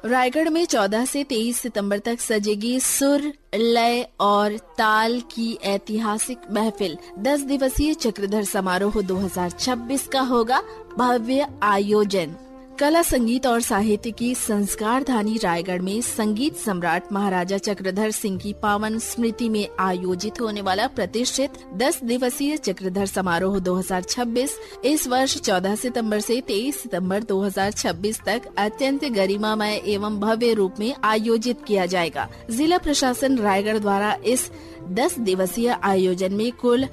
रायगढ़ में 14 से 23 सितंबर तक सजेगी सुर, लय और ताल की ऐतिहासिक महफिल। 10 दिवसीय चक्रधर समारोह 2026 का होगा भव्य आयोजन। कला, संगीत और साहित्य की संस्कार धानी रायगढ़ में संगीत सम्राट महाराजा चक्रधर सिंह की पावन स्मृति में आयोजित होने वाला प्रतिष्ठित 10 दिवसीय चक्रधर समारोह 2026 इस वर्ष 14 सितंबर से 23 सितंबर 2026 तक अत्यंत गरिमामय एवं भव्य रूप में आयोजित किया जाएगा। जिला प्रशासन रायगढ़ द्वारा इस 10 दिवसीय आयोजन में कुल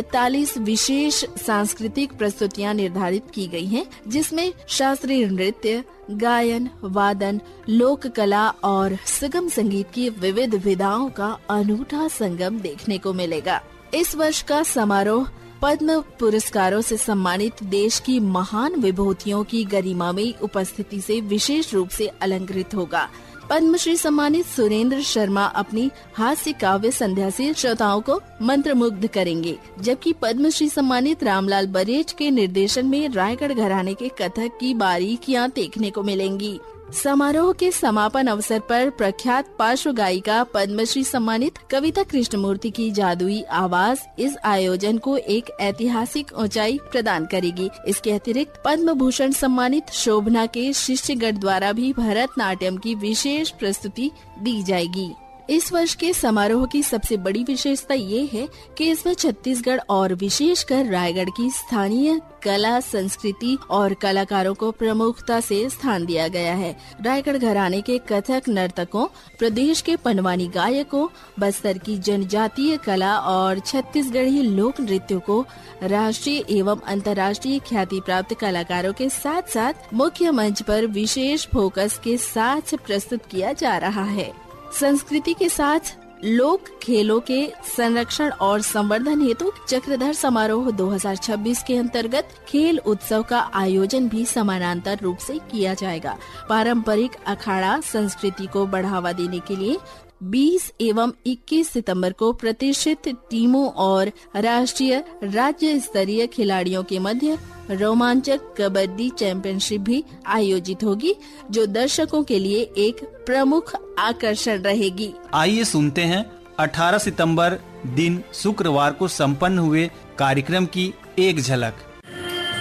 48 विशेष सांस्कृतिक प्रस्तुतियां निर्धारित की गई हैं, जिसमें शास्त्रीय नृत्य, गायन, वादन, लोक कला और सुगम संगीत की विविध विधाओं का अनूठा संगम देखने को मिलेगा। इस वर्ष का समारोह पद्म पुरस्कारों से सम्मानित देश की महान विभूतियों की गरिमामयी उपस्थिति से विशेष रूप से अलंकृत होगा। पद्मश्री सम्मानित सुरेंद्र शर्मा अपनी हास्य काव्य संध्या से श्रोताओं को मंत्रमुग्ध करेंगे, जबकि पद्मश्री सम्मानित रामलाल बरेठ के निर्देशन में रायगढ़ घराने के कथक की बारीकियां देखने को मिलेंगी। समारोह के समापन अवसर पर प्रख्यात पार्श्व गायिका पद्मश्री सम्मानित कविता कृष्णमूर्ति की जादुई आवाज इस आयोजन को एक ऐतिहासिक ऊंचाई प्रदान करेगी। इसके अतिरिक्त पद्म भूषण सम्मानित शोभना के शिष्यगण द्वारा भी भरतनाट्यम की विशेष प्रस्तुति दी जाएगी। इस वर्ष के समारोह की सबसे बड़ी विशेषता ये है कि इसमें छत्तीसगढ़ और विशेषकर रायगढ़ की स्थानीय कला, संस्कृति और कलाकारों को प्रमुखता से स्थान दिया गया है। रायगढ़ घराने के कथक नर्तकों, प्रदेश के पनवानी गायकों, बस्तर की जनजातीय कला और छत्तीसगढ़ी लोक नृत्यों को राष्ट्रीय एवं अंतर्राष्ट्रीय ख्याति प्राप्त कलाकारों के साथ साथ मुख्य मंच पर विशेष फोकस के साथ प्रस्तुत किया जा रहा है। संस्कृति के साथ लोक खेलों के संरक्षण और संवर्धन हेतु चक्रधर समारोह 2026 के अंतर्गत खेल उत्सव का आयोजन भी समानांतर रूप से किया जाएगा। पारंपरिक अखाड़ा संस्कृति को बढ़ावा देने के लिए 20 एवं 21 सितंबर को प्रतिष्ठित टीमों और राष्ट्रीय राज्य स्तरीय खिलाड़ियों के मध्य रोमांचक कबड्डी चैंपियनशिप भी आयोजित होगी, जो दर्शकों के लिए एक प्रमुख आकर्षण रहेगी। आइए सुनते हैं 18 सितंबर दिन शुक्रवार को संपन्न हुए कार्यक्रम की एक झलक।